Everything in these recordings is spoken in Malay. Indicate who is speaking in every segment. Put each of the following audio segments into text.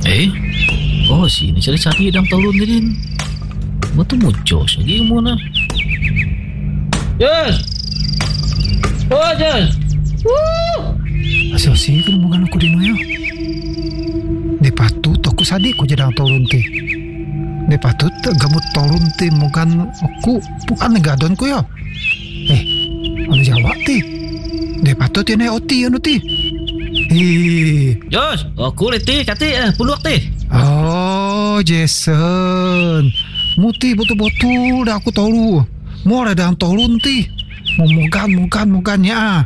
Speaker 1: Oh, sini cari-cari dalam tolong ni din. Betul muncos lagi mana? Yes. Oh, yes.
Speaker 2: Asal-asal kan bukan aku dino ya. Dia patut aku sadik ko jadi tolong ti. Dia patut gamut tolong ti bukan aku bukan negadon ko ya. Ano jawab ti? Dia patut ya naik oti anu ti.
Speaker 1: Yes, aku leti kati puluh ti.
Speaker 2: Oh, Jason. Muti betul-betul dah aku tahu. Mau ada dalam tolong ti. Mogan-mogannya.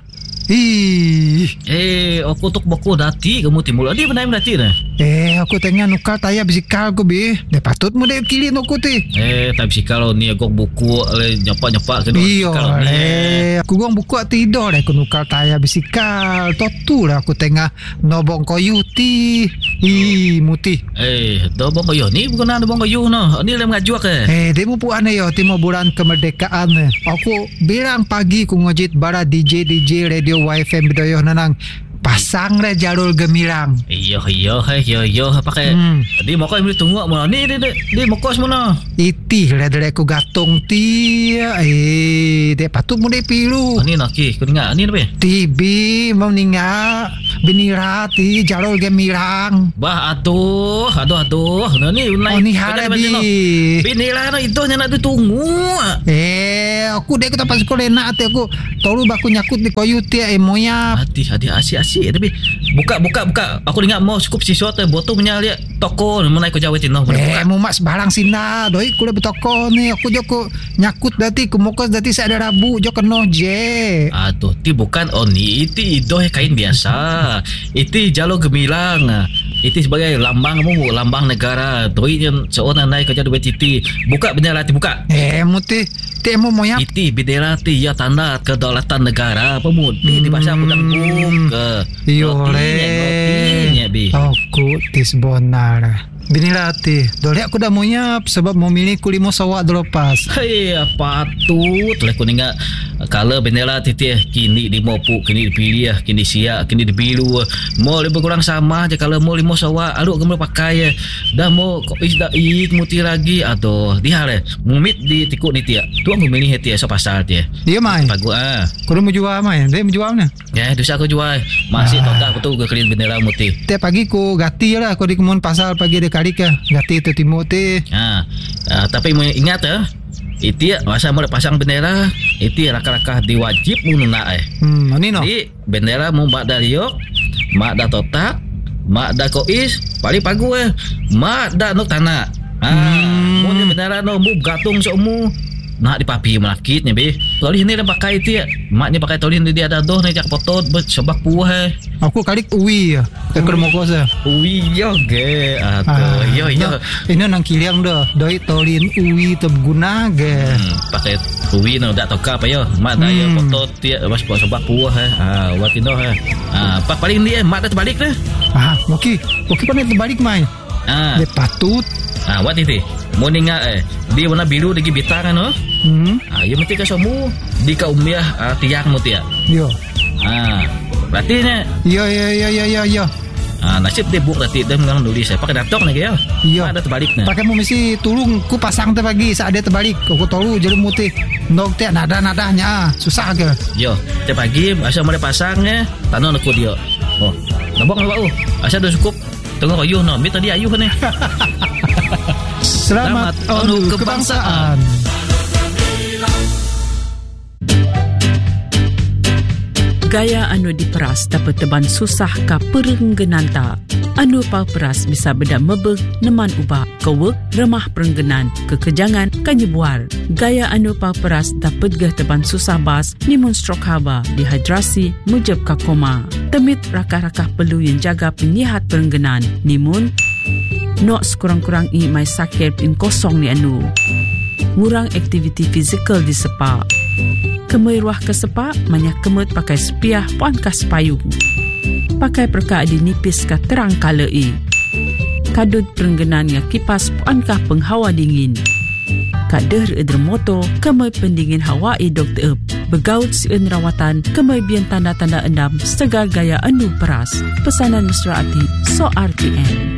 Speaker 1: Aku tuk boko dati kamu timbul. Adi benar dati dah.
Speaker 2: Aku tengah nukar tayar bisikal ko bi. Dia patut mo dek kilin aku ti.
Speaker 1: Tak bisikal ni aku buku nyepak-nyepak kedua.
Speaker 2: Iyo, aku gong buku tidur aku nukar tayar bisikal. Totu lah aku tengah nobong koyu ti. Muti.
Speaker 1: Nobong koyu ni bukan ada nobong koyu no. Ni lem ngajuak
Speaker 2: dia mo puan yo timo bulan kemerdekaan. Aku bilang pagi ku ngojit bara DJ radio YFM bidoyo nanang pasang re jalur gemilang.
Speaker 1: Iyo pakai. Di moko yang tunggu mo ni di moko semua.
Speaker 2: Iti re ku gatung ti. De patut mo de pilu.
Speaker 1: Ni naki ku ninga ni be.
Speaker 2: Tibi mau ninga binira ti jalur gemilang.
Speaker 1: Bah aduh. Ni
Speaker 2: unai. Ni harabi.
Speaker 1: Binira no itu nya nak tunggu.
Speaker 2: Aku dek tak pas sekolah nak aku tolu baku nyakut di koyu ti moya.
Speaker 1: Hati asyik tapi buka aku ingat mau cukup sesuatu botol punya lihat toko mau naik ke Jawa Tino
Speaker 2: mau mas barang sina doi ku le toko ni aku joko nyakut dati ku mokos dati saya ada rabu jo keno je
Speaker 1: ti bukan ni itu kain biasa itu jalur gemilang itu sebagai lambang negara doi yang seorang naik ke Jawa Titi buka bendera ti buka
Speaker 2: muti temo moya
Speaker 1: itu bendera ti ya tanda kedaulatan negara pemudi di bahasa aku dan buka
Speaker 2: Notinya bi. Aku tis bonar. Binilati, dole aku dah mau nyap sebab mau milih kulimo sawak dropas.
Speaker 1: Patut le kuninga kalau bendera titih kini di mopu kini dipilih kini siap kini dibilu mau lebih kurang sama aja kalau mau limo sawak aluk kamu pakai dah mau kok dah muti lagi atau dia le mumit di tikuk ni tia tu aku milih tia so pasal tia
Speaker 2: dia mai
Speaker 1: bagus
Speaker 2: kau mau jual mai dia mau jual mana
Speaker 1: dosa aku jual masih total aku tu kelin bendera muti
Speaker 2: tiap pagi ku gati lah aku di kemun pasal pagi de kali ke gati tu Timoti
Speaker 1: tapi ingat itu masa mau pasang bendera itu rakah-rakah diwajib mununa
Speaker 2: ni no
Speaker 1: di bendera mau mak dah liok mak dah totak mak dah kois paling pagu mak dah nuk tanah mau bendera no mu gatung somu nak dipapi melakitnya be tolin ni dah pakai itu maknya pakai tolin dia ada doh ni jak potot sebab puah
Speaker 2: aku kali uwi ke kermokos
Speaker 1: uwi yo ge atau yo
Speaker 2: ini nang kiliang dah doi tolin uwi terguna ge
Speaker 1: pakai uwi no dak toka apa yo mak dah yo potot dia mas sebab puah wakino pak paling dia mak dah terbalik dah
Speaker 2: oke pan terbalik mai dia patut
Speaker 1: wat itu mau ninga dia warna biru lagi bintang no ya mesti ke somu di kaumiah tiang mu tia
Speaker 2: yo
Speaker 1: berarti nya
Speaker 2: yo
Speaker 1: nasib dia buk berarti dia mengang nulis saya pakai datok lagi ya ada terbalik nah
Speaker 2: pakai mu mesti tulung ku pasang teh pagi saat dia terbalik aku tolu jadi mutih nok teh nadanya susah ke
Speaker 1: yo teh pagi asal mau pasangnya tanah aku dia nabok asal dah cukup tengok ayuh no mi tadi ayuh ni
Speaker 2: Selamat Onu Kebangsaan.
Speaker 3: Gaya anu diperas dapat teban susah ka perenggenanta. Anu peras bisa beda mebeg neman ubah kewek remah perenggenan kekejangan kanyebuar. Gaya anu peras dapat gah teban susah bas nimun stroke haba dehidrasi mujab ka koma. Temit rakah-rakah perlu yang jaga penyihat perenggenan nimun nok sekurang-kurang mai sakit in kosong ni anu. Ngurang aktiviti fizikal di sepa. Kemai ruah ke sepa, banyak kemut pakai sepiah puan ka sepayung. Pakai perka di nipis ka terang kalai. Kadut perenggenan nga kipas puan ka penghawa dingin. Kader edremoto, kemai pendingin hawa dokter begaut sieun rawatan, kemai bian tanda-tanda endam segar gaya anu peras. Pesanan mesra ati, so RTN.